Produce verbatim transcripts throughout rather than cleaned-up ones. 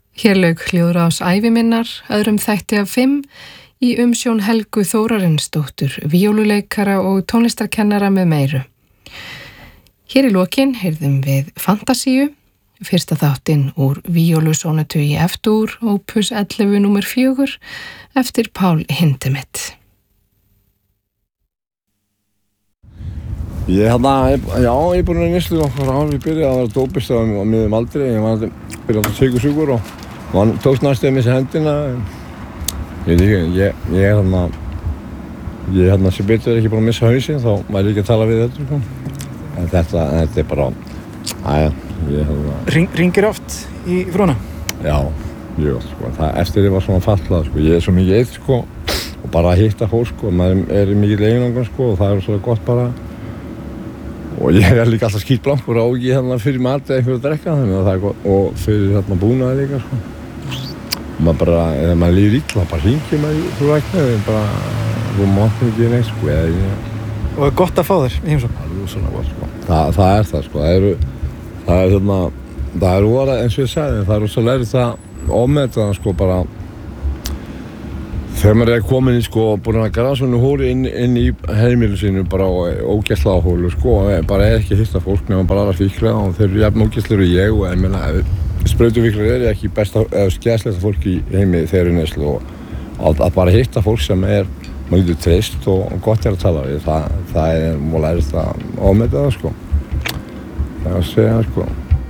Hér lauk hljóðrás ævi minnar, öðrum þætti af fimm, í umsjón Helgu Þórarinsdóttur, víóluleikara og tónlistarkennara með meiru. Hér í lokin heyrðum við Fantasíu, fyrsta þáttinn úr víólusónatu í F-dúr, opus ellefu númer fjögur, eftir Pál Hindemith. Ég hérna, já, ég er búin að neyslu okkur ár, ég byrjaði að vera dópist á miðum aldri, ég var að byrja að sykursjúkur og man tókst næstu að missa hendina. Ég veit ekki, ég, ég er hérna, ég hérna sem betur ekki búin að missa hausinn, þá væri ég ekki að tala við þetta, sko. En þetta, þetta er bara, aðja, ég hérna... Ring, ringir oft í frúna? Já, mjög oft, sko. Það, eftir ég var svona fallað, sko, ég er svo mikið eitt, sko, og bara að hitta fólk, sko, maður er mikið leiðinangur, sko, og það er svo gott bara. Og ég er líka alltaf skítblankur á ekki hérna fyrir mat eða eitthvað að drekka, þannig að það er gott, og fyrir hérna búnaði líka, sko. Og maður bara, ef maður líður illa, bara hringir maður í frúvækni, eða bara, þú mátt ekki neitt, sko, eða ég... Og það er gott að fá þér í heimsókn? Það er svona gott, sko. Það, það er það, sko, það eru, það er hérna, það er óra, eins og ég sagði, það er rosalega erfitt að ofmeta það, sko, bara, þegar maður er komin í, sko, búin að grafa svona hóri inn, inn í heimilu sínu bara og ógeðsla áhólu, sko, bara er ekki að hitta fólk nema bara aðra fíkla og þeir eru jafn ógeðslegur og ég og ég meina, sprautufíklar eru ekki besta, eða skæðslegasta fólk í heimi þegar eru neyslu og að, að bara hitta fólk sem er, maður getur treyst og gott er að tala við, það, það er mjög lærist að ofmeta það, sko. Það er að segja, sko.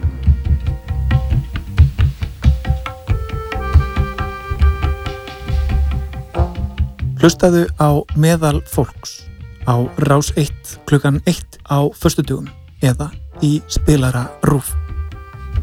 Hlustaðu á Meðal fólks á Rás eitt klukkan eitt á föstudögum eða í spilara RÚV.